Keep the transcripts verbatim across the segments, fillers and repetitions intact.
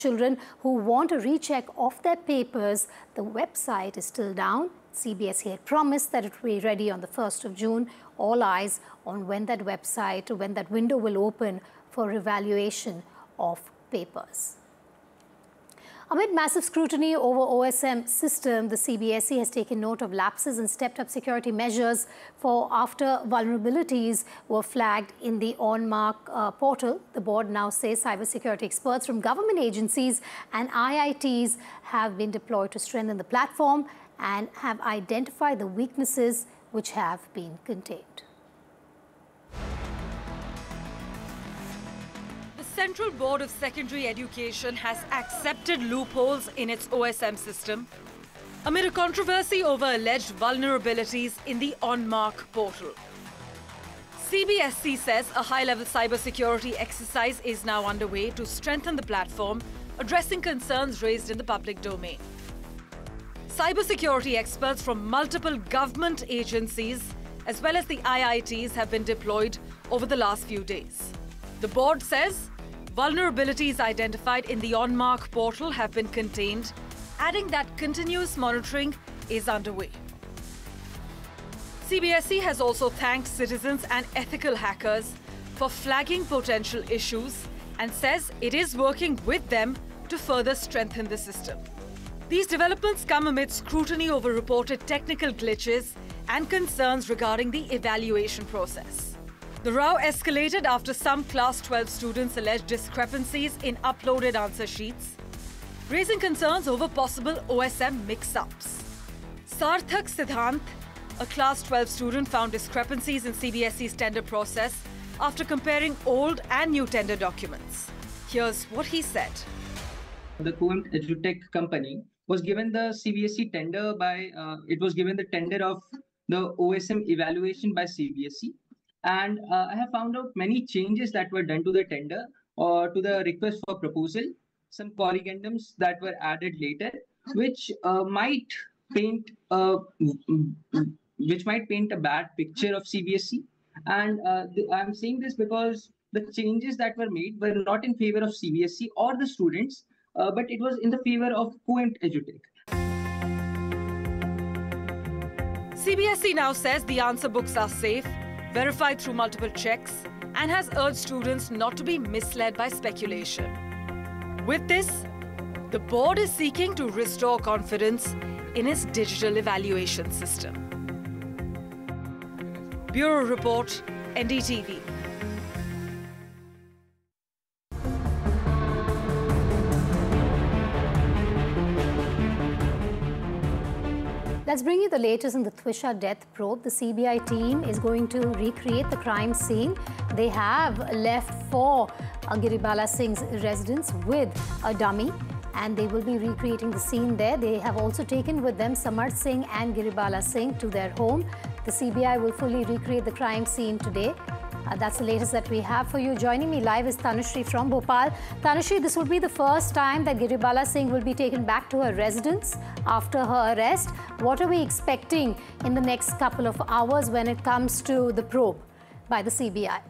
Children who want a recheck of their papers, the website is still down. C B S E had promised that it will be ready on the first of June. All eyes on when that website, when that window will open for evaluation of papers. Amid massive scrutiny over O S M system, the C B S E has taken note of lapses and stepped up security measures for after vulnerabilities were flagged in the OnMark uh, portal. The board now says cybersecurity experts from government agencies and I I Ts have been deployed to strengthen the platform and have identified the weaknesses which have been contained. The Central Board of Secondary Education has accepted loopholes in its O S M system amid a controversy over alleged vulnerabilities in the OnMark portal. C B S E says a high-level cybersecurity exercise is now underway to strengthen the platform, addressing concerns raised in the public domain. Cybersecurity experts from multiple government agencies as well as the I I Ts have been deployed over the last few days. The board says vulnerabilities identified in the OnMark portal have been contained, adding that continuous monitoring is underway. C B S E has also thanked citizens and ethical hackers for flagging potential issues and says it is working with them to further strengthen the system. These developments come amid scrutiny over reported technical glitches and concerns regarding the evaluation process. The row escalated after some Class twelve students alleged discrepancies in uploaded answer sheets, raising concerns over possible O S M mix-ups. Sarthak Siddhant, a Class twelve student, found discrepancies in C B S E's tender process after comparing old and new tender documents. Here's what he said. The Quint EduTech company was given the C B S E tender by, uh, it was given the tender of the O S M evaluation by C B S E. And uh, I have found out many changes that were done to the tender or to the request for proposal, some corrigendums that were added later, which uh, might paint uh, which might paint a bad picture of C B S E. And uh, I'm saying this because the changes that were made were not in favor of C B S E or the students, uh, but it was in the favor of Quint EduTech. C B S E now says the answer books are safe, verified through multiple checks, and has urged students not to be misled by speculation. With this, the board is seeking to restore confidence in its digital evaluation system. Bureau Report, N D T V. Let's bring you the latest in the Twisha death probe. The C B I team is going to recreate the crime scene. They have left for uh, Giribala Singh's residence with a dummy, and they will be recreating the scene there. They have also taken with them Samarth Singh and Giribala Singh to their home. The C B I will fully recreate the crime scene today. Uh, that's the latest that we have for you. Joining me live is Tanushree from Bhopal. Tanushree, this will be the first time that Giribala Singh will be taken back to her residence after her arrest. What are we expecting in the next couple of hours when it comes to the probe by the C B I?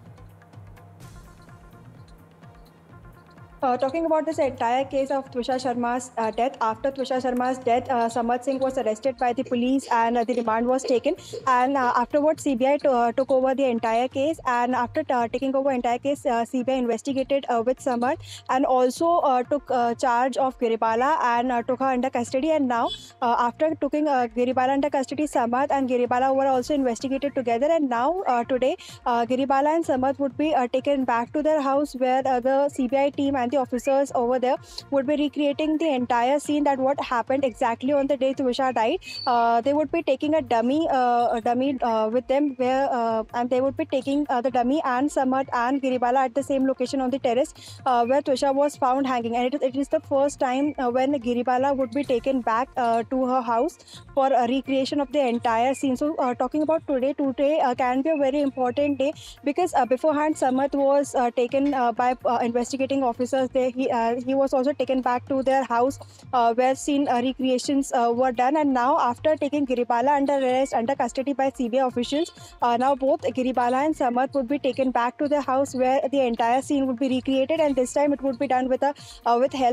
Uh, talking about this entire case of Twisha Sharma's uh, death, after Twisha Sharma's death, uh, Samarth Singh was arrested by the police and uh, the remand was taken. And uh, afterwards, C B I uh, took over the entire case. And after uh, taking over the entire case, uh, C B I investigated uh, with Samarth and also uh, took uh, charge of Giribala and uh, took her under custody. And now, uh, after taking uh, Giribala under custody, Samarth and Giribala were also investigated together. And now, uh, today, uh, Giribala and Samarth would be uh, taken back to their house where uh, the C B I team and the officers over there would be recreating the entire scene that what happened exactly on the day Twisha died. Uh, they would be taking a dummy, uh, a dummy uh, with them, where uh, and they would be taking uh, the dummy and Samarth and Giribala at the same location on the terrace uh, where Twisha was found hanging. And it is, it is the first time uh, when Giribala would be taken back uh, to her house for a recreation of the entire scene. So, uh, talking about today, today uh, can be a very important day because uh, beforehand Samarth was uh, taken uh, by uh, investigating officers uh, they, he, uh, he was also taken back to their house uh, where scene uh, recreations uh, were done. And now, after taking Giribala under arrest, under custody by C B I officials, uh, now both Giribala and Samarth would be taken back to their house where the entire scene would be recreated, and this time it would be done with a uh, with help